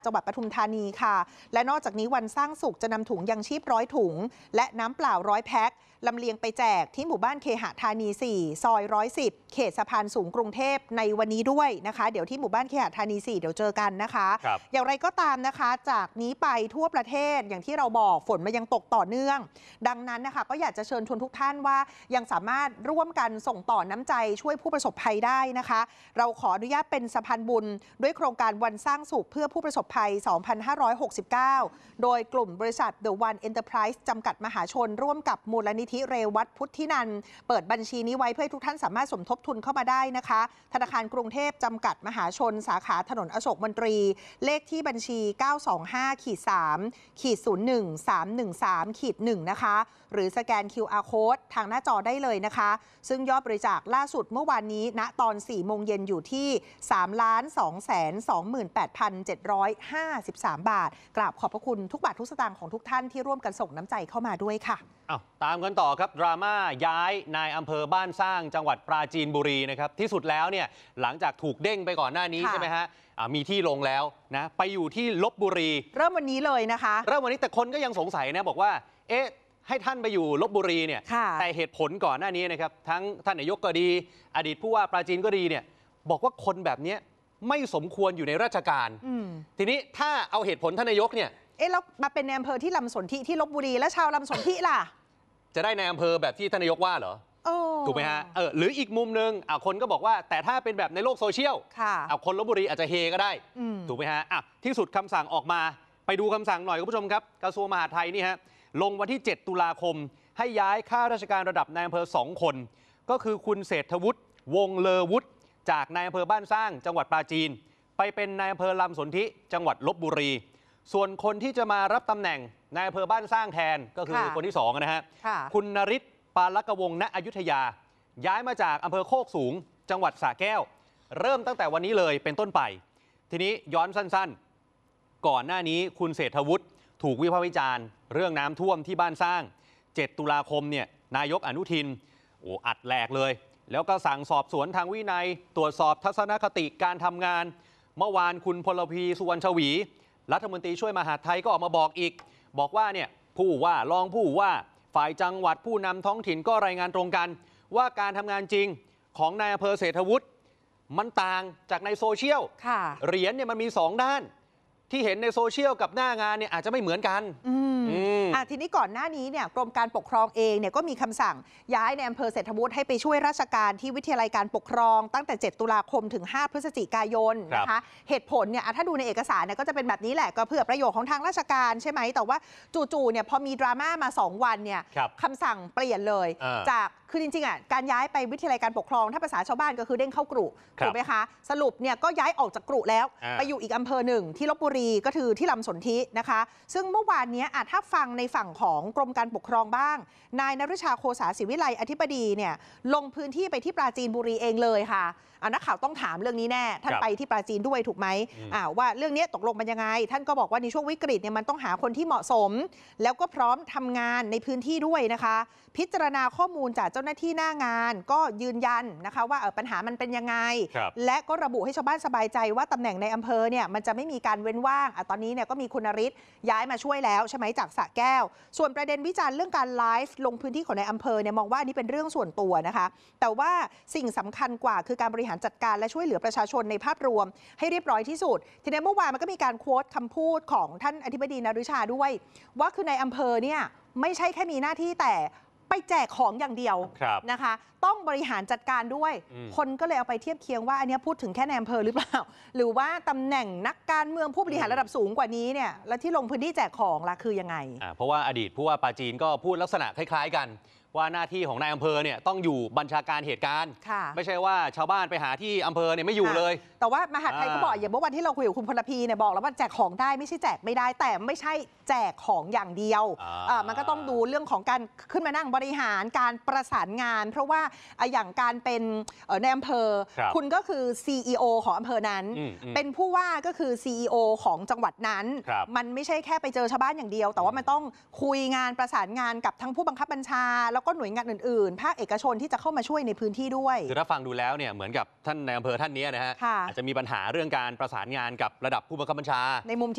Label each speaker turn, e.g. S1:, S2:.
S1: จังหวัดปทุมธานีค่ะและนอกจากนี้วันสร้างสุขจะนำถุงยังชีพ100 ถุงและน้ำเปล่า100 แพ็คลำเลียงไปแจกที่หมู่บ้านเคหธานี 4 ซอย 110 เขตสะพานสูงกรุงเทพในวันนี้ด้วยนะคะเดี๋ยวที่หมู่บ้านเคหธานี 4 เดี๋ยวเจอกันนะคะอย่างไรก็ตามนะคะจากนี้ไปทั่วประเทศอย่างที่เราบอกฝนมันยังตกต่อเนื่องดังนั้นนะคะก็อยากจะเชิญชวนทุกท่านว่ายังสามารถร่วมกันส่งต่อน้ำใจช่วยผู้ประสบภัยได้นะคะเราขออนุญาตเป็นสะพานบุญด้วยโครงการวันสร้างสุขเพื่อผู้ประสบภัย 2569 โดยกลุ่มบริษัท The One Enterprise จำกัดมหาชนร่วมกับมูลนิธิเรวัตพุทธินันท์เปิดบัญชีนี้ไว้เพื่อให้ทุกท่านสามารถสมทบทุนเข้ามาได้นะคะธนาคารกรุงเทพจำกัดมหาชนสาขาถนนอโศกมนตรีเลขที่บัญชี 925-3-01313-1 นะคะหรือสแกน QR Code ทางหน้าจอได้เลยนะคะซึ่งยอดบริจาคล่าสุดเมื่อวานนี้ณตอน 4 โมงเย็นอยู่ที่ 3,228,753 บาทกราบขอบพระคุณทุกบาททุกสตางค์ของทุกท่านที่ร่วมกันส่งน้ำใจเข้ามาด้วยค่ะ
S2: ตามกันต่อครับดราม่าย้ายนายอำเภอบ้านสร้างจังหวัดปราจีนบุรีนะครับที่สุดแล้วเนี่ยหลังจากถูกเด้งไปก่อนหน้านี้ใช่ไหมฮะมีที่ลงแล้วนะไปอยู่ที่ลพบุรี
S1: เริ่มวันนี้เลยนะคะ
S2: เริ่มวันนี้แต่คนก็ยังสงสัยนะบอกว่าให้ท่านไปอยู่ลพบุรีเนี่ยแต่เหตุผลก่อนหน้านี้นะครับทั้งท่านนายกก็ดีอดีตผู้ว่าปราจีนก็ดีเนี่ยบอกว่าคนแบบนี้ไม่สมควรอยู่ในราชการทีนี้ถ้าเอาเหตุผลท่านนายกเนี่ย
S1: แล้วมาเป็นในอำเภอที่ลำสนธิที่ลพบุรีแล้วชาวลำสนธิล่ะ
S2: จะได้ในอำเภอแบบที่ท่านนายกว่าเหรอถูกไหมฮะหรืออีกมุมนึงคนก็บอกว่าแต่ถ้าเป็นแบบในโลกโซเชียลคนลพบุรีอาจจะเฮก็ได้ถูกไหมฮะที่สุดคำสั่งออกมาไปดูคำสั่งหน่อยคุณผู้ชมครับกระทรวงมหาดไทยนี่ฮะลงวันที่ 7 ตุลาคมให้ย้ายข้าราชการระดับนายอำเภอ2 คนก็คือคุณเศรษฐวุฒิวงเลอวุฒิจากนายอำเภอบ้านสร้างจังหวัดปราจีนไปเป็นนายอำเภอลำสนธิจังหวัดลพบุรีส่วนคนที่จะมารับตำแหน่งนายอำเภอบ้านสร้างแทนก็คือคนที่2นะฮะคุณนฤทธิ์ปาลกวงศ์ณอยุธยาย้ายมาจากอำเภอโคกสูงจังหวัดสระแก้วเริ่มตั้งแต่วันนี้เลยเป็นต้นไปทีนี้ย้อนสั้นๆก่อนหน้านี้คุณเศรษฐวุฒิถูกวิพากษ์วิจารณ์เรื่องน้ำท่วมที่บ้านสร้าง7 ตุลาคมเนี่ยนายกอนุทินอัดแหลกเลยแล้วก็สั่งสอบสวนทางวินัยตรวจสอบทัศนคติการทำงานเมื่อวานคุณพลพีสุวรรณชวีรัฐมนตรีช่วยมหาดไทยก็ออกมาบอกอีกบอกว่าเนี่ยผู้ว่ารองผู้ว่าฝ่ายจังหวัดผู้นำท้องถิ่นก็รายงานตรงกันว่าการทำงานจริงของนายอำเภอเศรษฐวุฒิมันต่างจากในโซเชียลเหรียญเนี่ยมันมี2 ด้านที่เห็นในโซเชียลกับหน้างานเนี่ยอาจจะไม่เหมือนกัน
S1: ทีนี้ก่อนหน้านี้เนี่ยกรมการปกครองเองเนี่ยก็มีคำสั่งย้ายในอำเภอเศรษฐวุฒิให้ไปช่วยราชการที่วิทยาลัยการปกครองตั้งแต่ 7 ตุลาคมถึง 5 พฤศจิกายนนะคะเหตุผลเนี่ยถ้าดูในเอกสารเนี่ยก็จะเป็นแบบนี้แหละก็เพื่อประโยชน์ของทางราชการใช่ไหมแต่ว่าจู่ๆเนี่ยพอมีดราม่ามา2 วันเนี่ยคำสั่งเปลี่ยนเลยจากคือจริงๆการย้ายไปวิทยาลัยการปกครองถ้าภาษาชาวบ้านก็คือเด้งเข้ากรุถูกไหมคะสรุปเนี่ยก็ย้ายออกจากกรุแล้วไปอยู่อีกอำเภอหนึ่งที่ลพบุรีก็คือที่ลำสนธินะคะซึ่งเมื่อวานนี้ถ้าฟังในฝั่งของกรมการปกครองบ้างนายนฤชาโคสาศิวิไลอธิบดีเนี่ยลงพื้นที่ไปที่ปราจีนบุรีเองเลยค่ะนักข่าวต้องถามเรื่องนี้แน่ท่านไปที่ปราจีนด้วยถูกไหมว่าเรื่องนี้ตกลงมันยังไงท่านก็บอกว่าในช่วงวิกฤตเนี่ยมันต้องหาคนที่เหมาะสมแล้วก็พร้อมทำงานในพื้นที่ด้วยนะคะพิจารณาข้อมูลจากเจ้าหน้าที่หน้างานก็ยืนยันนะคะว่าปัญหามันเป็นยังไงและก็ระบุให้ชาวบ้านสบายใจว่าตำแหน่งในอำเภอเนี่ยมันจะไม่มีการเว้นว่างตอนนี้เนี่ยก็มีคุณนฤทธิ์ย้ายมาช่วยแล้วใช่ไหมจากสระแก้วส่วนประเด็นวิจารณ์เรื่องการไลฟ์ลงพื้นที่ของในอำเภอเนี่ยมองว่าอันนี้เป็นเรื่องส่วนตัวนะคะแต่ว่าสิ่งสำคัญกว่าคือการบริหารจัดการและช่วยเหลือประชาชนในภาพรวมให้เรียบร้อยที่สุดทีนี้เมื่อวานมันก็มีการโค้ดคำพูดของท่านอธิบดีนฤชาด้วยว่าคือในอำเภอเนี่ยไม่ใช่แค่มีหน้าที่แต่ไปแจกของอย่างเดียวนะคะต้องบริหารจัดการด้วยคนก็เลยเอาไปเทียบเคียงว่าอันนี้พูดถึงแค่ในอำเภอหรือเปล่าหรือว่าตำแหน่งนักการเมืองผู้บริหารระดับสูงกว่านี้เนี่ยแล้วที่ลงพื้นที่แจกของล่ะคือยังไง
S2: เพราะว่าอดีตผู้ว่าปราจีนก็พูดลักษณะคล้ายๆกันว่าหน้าที่ของนายอำเภอเนี่ยต้องอยู่บัญชาการเหตุการณ์ไม่ใช่ว่าชาวบ้านไปหาที่อำเภอเนี่ยไม่อยู่เลย
S1: แต่ว่ามหาดไทยก็บอกอย่างเมื่อวันที่เราคุยกับคุณพลพีเนี่ยบอกแล้วว่าแจกของได้ไม่ใช่แจกไม่ได้แต่ไม่ใช่แจกของอย่างเดียวมันก็ต้องดูเรื่องของการขึ้นมานั่งบริหารการประสานงานเพราะว่าอย่างการเป็นในอำเภอคุณก็คือ CEO ของอำเภอนั้นเป็นผู้ว่าก็คือ CEO ของจังหวัดนั้นมันไม่ใช่แค่ไปเจอชาวบ้านอย่างเดียวแต่ว่ามันต้องคุยงานประสานงานกับทั้งผู้บังคับบัญชาแล้วก็หน่วยงานอื่นๆภาคเอกชนที่จะเข้ามาช่วยในพื้นที่ด้วย
S2: คือถ้าฟังดูแล้วเนี่ยเหมือนกับท่านในอำเภอท่านนี้นะฮะอาจจะมีปัญหาเรื่องการประสานงานกับระดับผู้บังคับบัญชา
S1: ในมุม